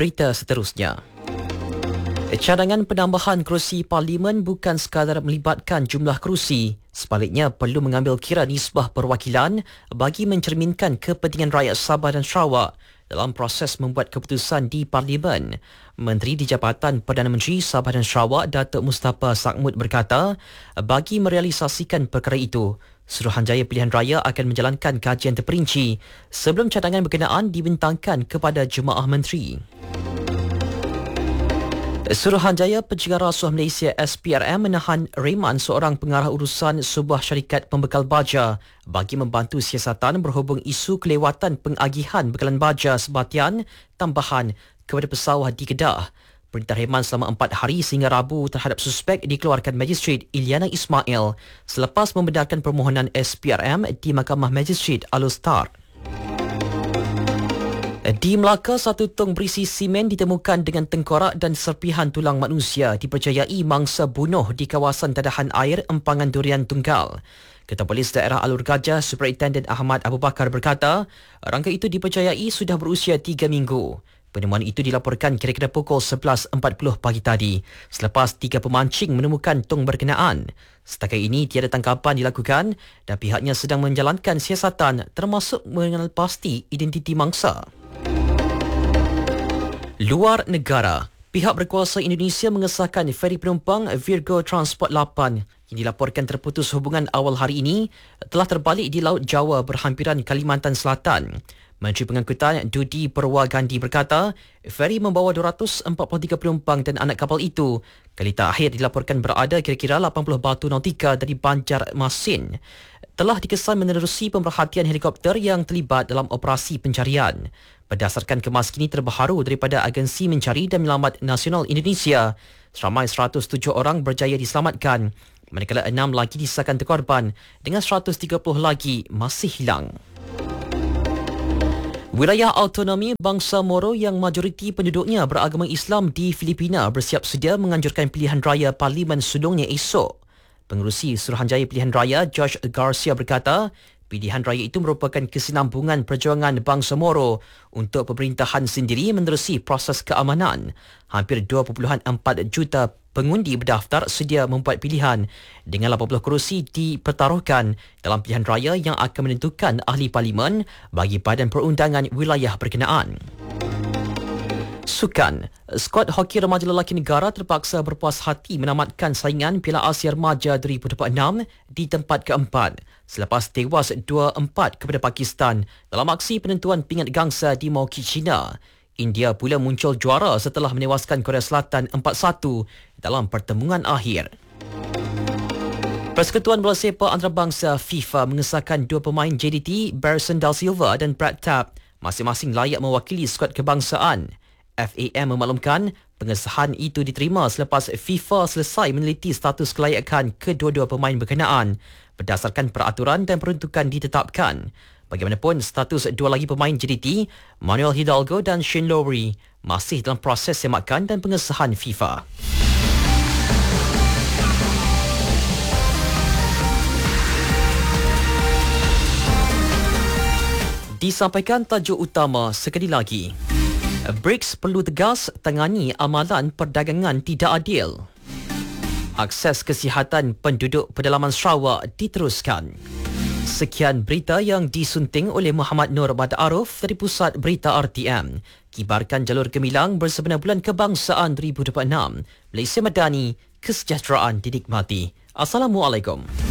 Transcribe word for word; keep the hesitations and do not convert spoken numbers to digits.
berita seterusnya. Cadangan penambahan kerusi Parlimen bukan sekadar melibatkan jumlah kerusi, sebaliknya perlu mengambil kira nisbah perwakilan bagi mencerminkan kepentingan rakyat Sabah dan Sarawak dalam proses membuat keputusan di Parlimen. Menteri di Jabatan Perdana Menteri Sabah dan Sarawak, Datuk Mustafa Sakmud berkata, bagi merealisasikan perkara itu, Suruhanjaya Pilihan Raya akan menjalankan kajian terperinci sebelum cadangan berkenaan dibentangkan kepada Jemaah Menteri. Suruhanjaya Pencegahan Rasuah Malaysia S P R M menahan reman seorang pengarah urusan sebuah syarikat pembekal baja bagi membantu siasatan berhubung isu kelewatan pengagihan bekalan baja sebatian tambahan kepada pesawah di Kedah. Perintah reman selama empat hari sehingga Rabu terhadap suspek dikeluarkan Magistrate Iliana Ismail selepas membenarkan permohonan S P R M di Mahkamah Magistrate Alustar. Di Melaka, satu tong berisi simen ditemukan dengan tengkorak dan serpihan tulang manusia dipercayai mangsa bunuh di kawasan tadahan air Empangan Durian Tunggal. Ketua Polis Daerah Alur Gajah, Superintendent Ahmad Abu Bakar berkata, rangka itu dipercayai sudah berusia tiga minggu. Penemuan itu dilaporkan kira-kira pukul sebelas empat puluh pagi tadi selepas tiga pemancing menemukan tong berkenaan. Setakat ini tiada tangkapan dilakukan dan pihaknya sedang menjalankan siasatan termasuk mengenal pasti identiti mangsa. Luar negara, pihak berkuasa Indonesia mengesahkan feri penumpang Virgo Transport lapan yang dilaporkan terputus hubungan awal hari ini telah terbalik di Laut Jawa berhampiran Kalimantan Selatan. Menteri Pengangkutan Dudi Perwagandhi berkata, feri membawa dua ratus empat puluh tiga penumpang dan anak kapal itu kali terakhir dilaporkan berada kira-kira lapan puluh batu nautika dari Banjarmasin. Telah dikesan menerusi pemerhatian helikopter yang terlibat dalam operasi pencarian. Berdasarkan kemas kini terbaru daripada Agensi Mencari dan Menyelamat Nasional Indonesia, seramai seratus tujuh orang berjaya diselamatkan, manakala enam lagi disahkan terkorban dengan seratus tiga puluh lagi masih hilang. Wilayah autonomi bangsa Moro yang majoriti penduduknya beragama Islam di Filipina bersiap sedia menganjurkan pilihan raya Parlimen sulungnya esok. Pengerusi Suruhanjaya Pilihan Raya George Garcia berkata, pilihan raya itu merupakan kesinambungan perjuangan bangsa Moro untuk pemerintahan sendiri menerusi proses keamanan. Hampir dua perpuluhan empat juta pengundi berdaftar sedia membuat pilihan dengan lapan puluh kerusi dipertaruhkan dalam pilihan raya yang akan menentukan ahli parlimen bagi Badan Perundangan wilayah berkenaan. Sukan, skuad hoki remaja lelaki negara terpaksa berpuas hati menamatkan saingan Piala Asia Remaja dua ribu dua puluh enam di tempat keempat selepas tewas dua empat kepada Pakistan dalam aksi penentuan pingat gangsa di Maukit, China. India pula muncul juara setelah menewaskan Korea Selatan empat satu dalam pertembungan akhir. Persekutuan Bola Sepak Antarabangsa FIFA mengesahkan dua pemain J D T, Berson Da Silva dan Brad Tapp masing-masing layak mewakili skuad kebangsaan. F A M memaklumkan pengesahan itu diterima selepas FIFA selesai meneliti status kelayakan kedua-dua pemain berkenaan berdasarkan peraturan dan peruntukan ditetapkan. Bagaimanapun, status dua lagi pemain J D T, Manuel Hidalgo dan Shane Lowry, masih dalam proses semakan dan pengesahan FIFA. Disampaikan tajuk utama sekali lagi. BRICS perlu tegas tangani amalan perdagangan tidak adil. Akses kesihatan penduduk pedalaman Sarawak diteruskan. Sekian berita yang disunting oleh Muhammad Nur Badar Aruf dari Pusat Berita R T M. Kibarkan jalur gemilang bersebenar bulan kebangsaan dua ribu dua puluh enam. Malaysia Madani, kesejahteraan dinikmati. Assalamualaikum.